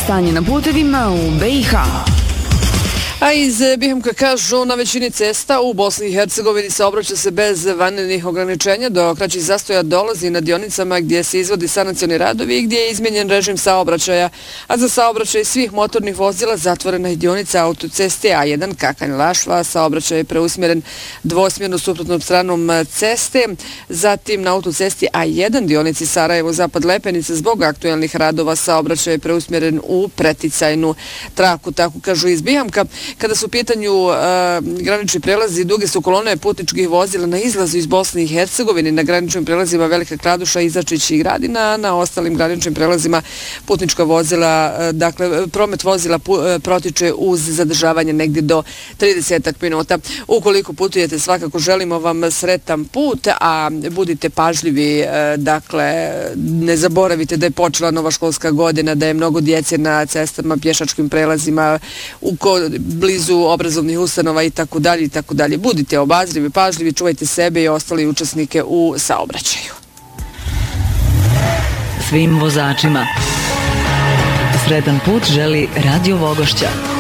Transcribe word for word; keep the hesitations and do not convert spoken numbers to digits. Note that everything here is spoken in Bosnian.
stanje na putevima u B i H. A iz B i H kažu na većini cesta u Bosni i Hercegovini saobraća se bez vanrednih ograničenja, do kraćih zastoja dolazi na dionicama gdje se izvodi sanacioni radovi i gdje je izmijenjen režim saobraćaja, a za saobraćaj svih motornih vozila zatvorena je dionica autoceste A jedan Kakanj-Lašva, saobraćaj je preusmjeren dvosmjerno suprotnom stranom ceste, zatim na autocesti A jedan dionici Sarajevo-Zapad Lepenice zbog aktualnih radova saobraćaj je preusmjeren u preticajnu traku, tako kažu iz B i H. Kada su u pitanju uh, granični prelazi, duge su kolone putničkih vozila na izlazu iz Bosne i Hercegovine, na graničnim prelazima Velika Kladuša, Izačić i Gradina, na ostalim graničnim prelazima putnička vozila, uh, dakle, promet vozila pu, uh, protiče uz zadržavanje negdje do trideset minuta. Ukoliko putujete, svakako želimo vam sretan put, a budite pažljivi, uh, dakle, ne zaboravite da je počela nova školska godina, da je mnogo djece na cestama, pješačkim prelazima, u ko blizu obrazovnih ustanova i tako dalje i tako dalje. Budite obazrivi, pažljivi, čuvajte sebe i ostali učesnike u saobraćaju. Svim vozačima sretan put želi Radio Vogošća.